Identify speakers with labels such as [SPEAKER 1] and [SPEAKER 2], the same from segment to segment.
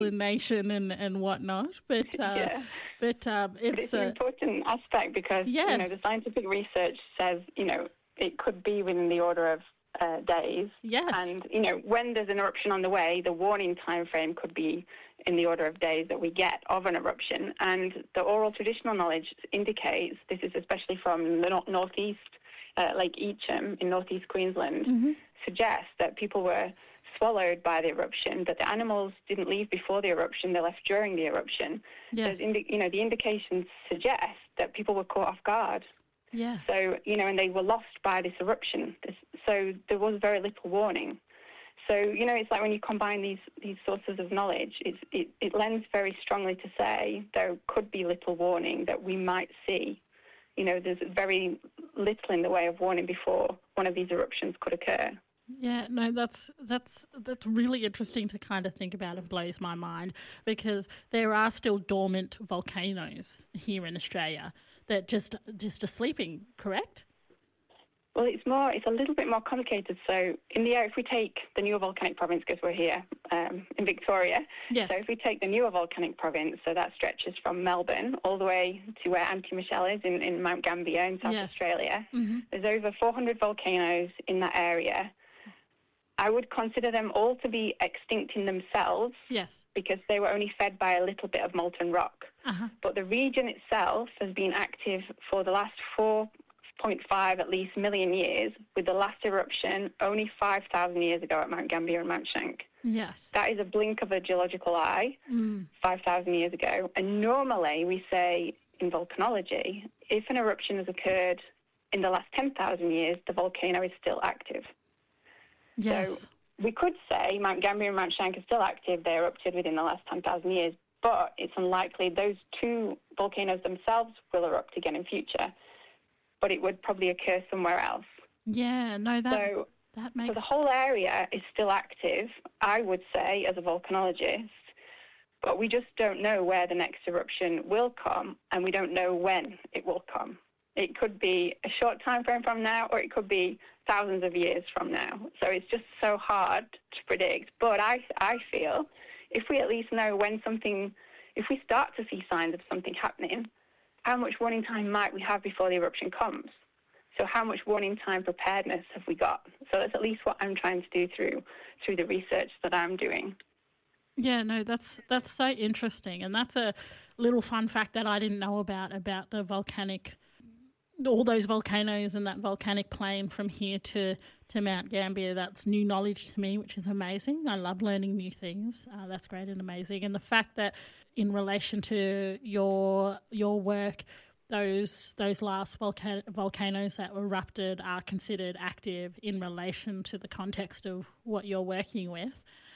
[SPEAKER 1] nation and whatnot. But
[SPEAKER 2] Yeah.
[SPEAKER 1] but
[SPEAKER 2] It's an important aspect because
[SPEAKER 1] yes.
[SPEAKER 2] The scientific research says it could be within the order of days.
[SPEAKER 1] Yes.
[SPEAKER 2] And when there's an eruption on the way, the warning time frame could be in the order of days that we get of an eruption. And the oral traditional knowledge indicates, this is especially from the northeast, Lake Eacham in northeast Queensland, suggests that people were swallowed by the eruption, that the animals didn't leave before the eruption, they left during the eruption.
[SPEAKER 1] Yes.
[SPEAKER 2] The indications suggest that people were caught off guard.
[SPEAKER 1] Yeah.
[SPEAKER 2] So, and they were lost by this eruption. So there was very little warning. So, it's like when you combine these sources of knowledge, it lends very strongly to say there could be little warning that we might see. There's very little in the way of warning before one of these eruptions could occur.
[SPEAKER 1] Yeah, no, that's really interesting to kind of think about. It blows my mind because there are still dormant volcanoes here in Australia that just are sleeping, correct?
[SPEAKER 2] Well, it's a little bit more complicated. So in the area, if we take the Newer Volcanic Province, because we're here in Victoria,
[SPEAKER 1] yes.
[SPEAKER 2] So if we take the Newer Volcanic Province, so that stretches from Melbourne all the way to where Auntie Michelle is in Mount Gambier in South Australia. There's over 400 volcanoes in that area. I would consider them all to be extinct in themselves,
[SPEAKER 1] yes,
[SPEAKER 2] because they were only fed by a little bit of molten rock. But the region itself has been active for the last 4.5 at least million years, with the last eruption only 5,000 years ago at Mount Gambier and Mount Shank.
[SPEAKER 1] Yes.
[SPEAKER 2] That is a blink of a geological eye, 5,000 years ago. And normally we say in volcanology, if an eruption has occurred in the last 10,000 years, the volcano is still active.
[SPEAKER 1] Yes.
[SPEAKER 2] So we could say Mount Gambier and Mount Shank are still active. They erupted within the last 10,000 years, but it's unlikely those two volcanoes themselves will erupt again in future, but it would probably occur somewhere else.
[SPEAKER 1] Yeah, no, that makes...
[SPEAKER 2] So the whole area is still active, I would say, as a volcanologist, but we just don't know where the next eruption will come, and we don't know when it will come. It could be a short time frame from now, or it could be thousands of years from now. So it's just so hard to predict. But I feel if we at least know if we start to see signs of something happening, how much warning time might we have before the eruption comes? So how much warning time preparedness have we got? So that's at least what I'm trying to do through the research that I'm doing.
[SPEAKER 1] Yeah, no, that's so interesting. And that's a little fun fact that I didn't know about the volcanic, all those volcanoes and that volcanic plain from here to Mount Gambier. That's new knowledge to me, which is amazing. I love learning new things. That's great and amazing. And the fact that in relation to your work, those last volcanoes that were erupted are considered active in relation to the context of what you're working with,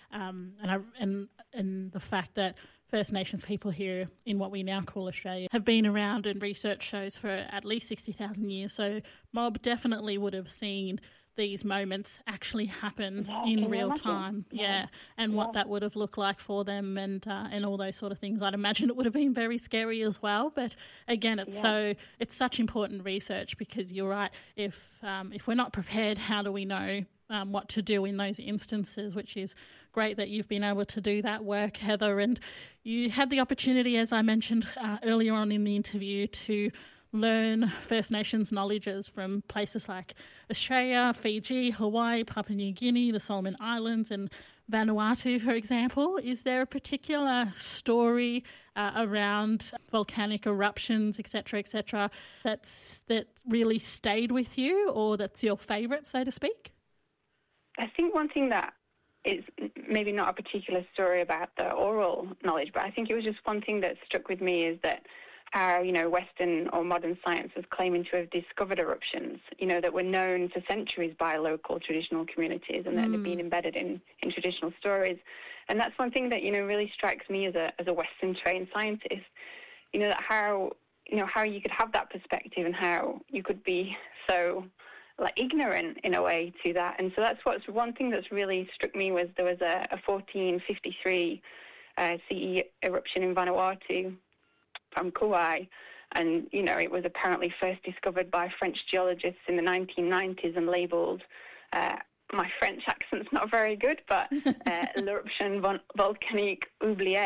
[SPEAKER 1] and the fact that First Nations people here in what we now call Australia have been around and research shows for at least 60,000 years. So Mob definitely would have seen these moments actually happen in real time. And what that would have looked like for them and all those sort of things. I'd imagine it would have been very scary as well. But again, it's such important research because you're right. If we're not prepared, how do we know what to do in those instances, which is great that you've been able to do that work, Heather. And you had the opportunity, as I mentioned earlier on in the interview, to learn First Nations knowledges from places like Australia, Fiji, Hawaii, Papua New Guinea, the Solomon Islands and Vanuatu, for example. Is there a particular story around volcanic eruptions, et cetera, that really stayed with you or that's your favourite, so to speak?
[SPEAKER 2] I think one thing that is maybe not a particular story about the oral knowledge, but I think it was just one thing that struck with me is that how, Western or modern science is claiming to have discovered eruptions, that were known for centuries by local traditional communities and that have been embedded in traditional stories. And that's one thing that, really strikes me as a Western trained scientist, that how you could have that perspective and how you could be so ignorant in a way to that. And so that's what's one thing that's really struck me was there was a 1453 CE eruption in Vanuatu from Kauai, and it was apparently first discovered by French geologists in the 1990s and labelled my French accent's not very good, but l'éruption volcanique oubliée.